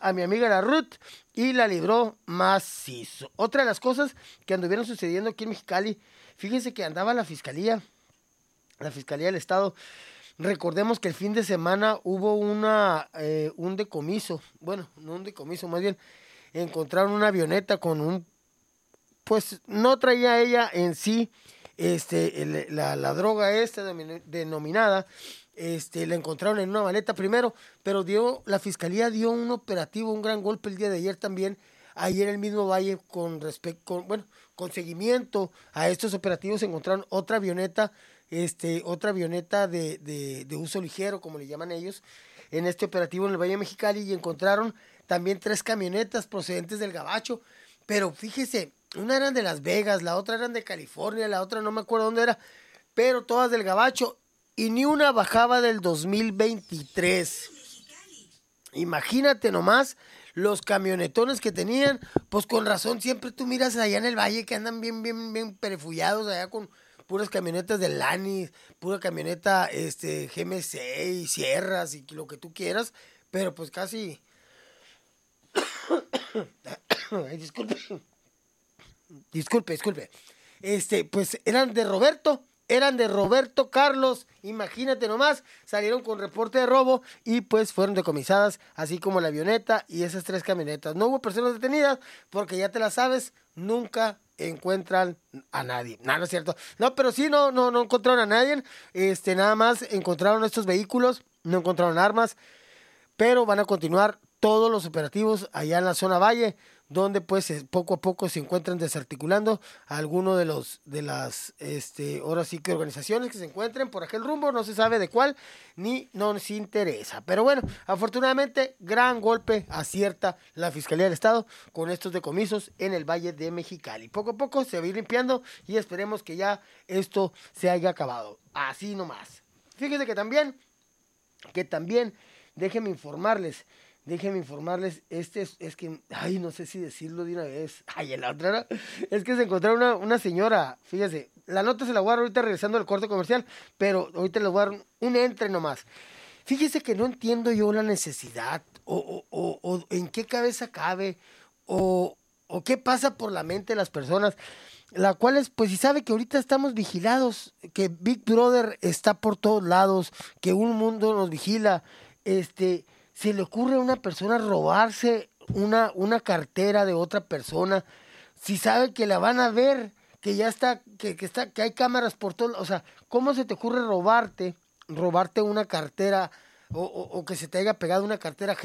a mi amiga la Ruth y la libró macizo. Otra de las cosas que anduvieron sucediendo aquí en Mexicali, fíjense que andaba la Fiscalía del Estado. Recordemos que el fin de semana hubo un decomiso, bueno, no un decomiso, más bien encontraron una avioneta con pues no traía ella en sí la droga denominada, la encontraron en una maleta primero, pero la Fiscalía dio un operativo, un gran golpe el día de ayer también, ayer en el mismo Valle, con seguimiento a estos operativos encontraron otra avioneta de uso ligero, como le llaman ellos, en este operativo en el Valle de Mexicali, y encontraron también 3 camionetas procedentes del Gabacho, pero fíjese, una eran de Las Vegas, la otra eran de California, la otra no me acuerdo dónde era, pero todas del Gabacho, y ni una bajaba del 2023. Imagínate nomás los camionetones que tenían, pues con razón siempre tú miras allá en el Valle que andan bien perefullados allá con puras camionetas de Lanis, pura camioneta GMC y Sierras y lo que tú quieras, pero pues casi ay, disculpe, pues eran de Roberto Carlos, imagínate nomás, salieron con reporte de robo y pues fueron decomisadas, así como la avioneta y esas 3 camionetas. No hubo personas detenidas porque ya te la sabes, nunca encuentran a nadie. No es cierto. No, pero sí, no encontraron a nadie. Nada más encontraron estos vehículos, no encontraron armas, pero van a continuar todos los operativos allá en la zona Valle, donde pues poco a poco se encuentran desarticulando algunos de las ahora sí que organizaciones que se encuentren por aquel rumbo, no se sabe de cuál, ni nos interesa. Pero bueno, afortunadamente, gran golpe acierta la Fiscalía del Estado con estos decomisos en el Valle de Mexicali. Poco a poco se va a ir limpiando y esperemos que ya esto se haya acabado. Así nomás. Fíjense que también, déjenme informarles, es que, ay, no sé si decirlo de una vez, ay, la otra, ¿no? Es que se encontró una señora, fíjese, la nota se la voy a dar ahorita regresando al corte comercial, pero ahorita les voy a dar un entre nomás. Fíjese que no entiendo yo la necesidad, o en qué cabeza cabe, o qué pasa por la mente de las personas, la cual es, pues si sabe que ahorita estamos vigilados, que Big Brother está por todos lados, que un mundo nos vigila, se le ocurre a una persona robarse una cartera de otra persona, si sabe que la van a ver, que ya está, que hay cámaras por todo, o sea, ¿cómo se te ocurre robarte una cartera o que se te haya pegado una cartera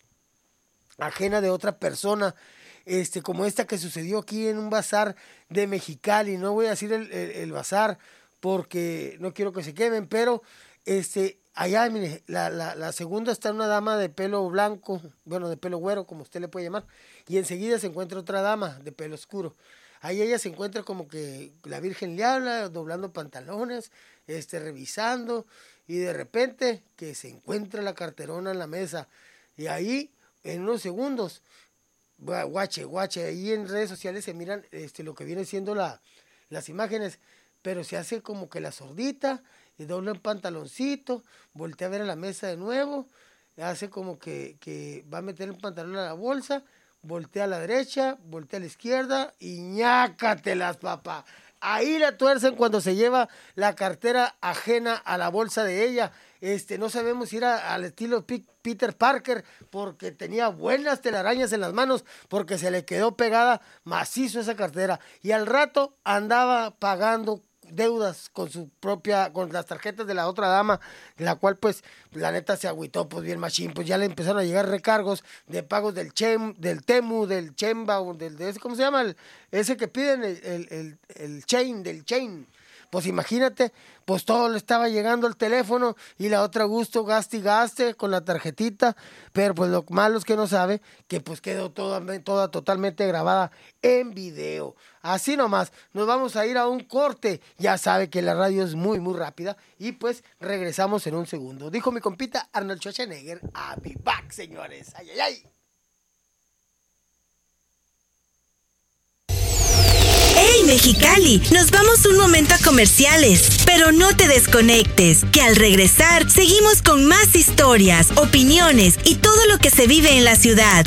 ajena de otra persona? Como esta que sucedió aquí en un bazar de Mexicali, no voy a decir el bazar porque no quiero que se quemen, pero allá, mire, la segunda está una dama de pelo blanco, bueno, de pelo güero, como usted le puede llamar, y enseguida se encuentra otra dama de pelo oscuro. Ahí ella se encuentra como que la Virgen le habla, doblando pantalones, revisando, y de repente que se encuentra la carterona en la mesa. Y ahí, en unos segundos, guache, ahí en redes sociales se miran lo que viene siendo las imágenes, pero se hace como que la sordita, y dobla un pantaloncito, voltea a ver a la mesa de nuevo, hace como que va a meter el pantalón a la bolsa, voltea a la derecha, voltea a la izquierda y ñácatelas, papá. Ahí la tuercen cuando se lleva la cartera ajena a la bolsa de ella. No sabemos si era al estilo Peter Parker, porque tenía buenas telarañas en las manos, porque se le quedó pegada macizo esa cartera. Y al rato andaba pagando deudas con las tarjetas de la otra dama, la cual pues la neta se agüitó pues bien machín, pues ya le empezaron a llegar recargos de pagos del Temu, del Chemba, ¿cómo se llama? Ese que piden el chain, pues imagínate, pues todo le estaba llegando al teléfono y la otra gusto gaste y gaste con la tarjetita, pero pues lo malo es que no sabe que pues quedó toda totalmente grabada en video. Así nomás, nos vamos a ir a un corte, ya sabe que la radio es muy muy rápida y pues regresamos en un segundo. Dijo mi compita Arnold Schwarzenegger, I'll be back, señores. Ay, ay, ay. ¡Hey, Mexicali! Nos vamos un momento a comerciales, pero no te desconectes, que al regresar seguimos con más historias, opiniones y todo lo que se vive en la ciudad.